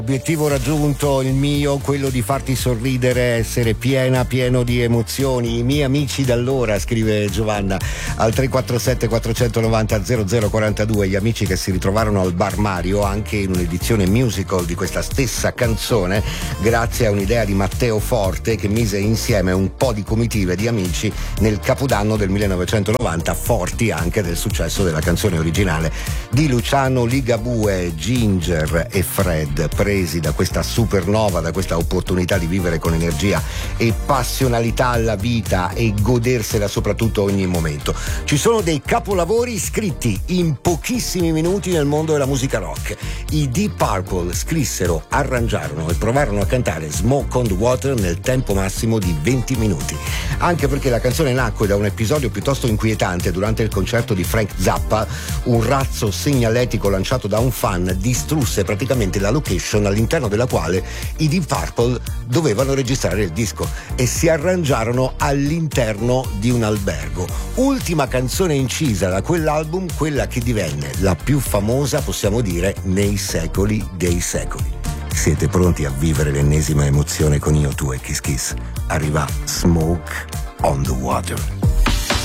Obiettivo raggiunto, il mio, quello di farti sorridere, essere pieno di emozioni. I miei amici d'allora, scrive Giovanna al 347 490 0042, gli amici che si ritrovarono al Bar Mario anche in un'edizione musical di questa stessa canzone, grazie a un'idea di Matteo Forte che mise insieme un po' di comitive di amici nel Capodanno del 1990, forti anche del successo della canzone originale di Luciano Ligabue, Ginger e Fred, presi da questa supernova, da questa opportunità di vivere con energia e passionalità alla vita e godersela soprattutto ogni momento. Ci sono dei capolavori scritti in pochissimi minuti nel mondo della musica rock. I Deep Purple scrissero, arrangiarono e provarono a cantare Smoke on the Water nel tempo massimo di 20 minuti, anche perché la canzone nacque da un episodio piuttosto inquietante durante il concerto di Frank Zappa. Un razzo segnaletico lanciato da un fan distrusse praticamente la location all'interno della quale i Deep Purple dovevano registrare il disco, e si arrangiarono all'interno di un albergo. Ultima canzone incisa da quell'album, quella che divenne la più famosa, possiamo dire, nei secoli dei secoli. Siete pronti a vivere l'ennesima emozione con Io, Tu e Kiss Kiss? Arriva Smoke on the Water.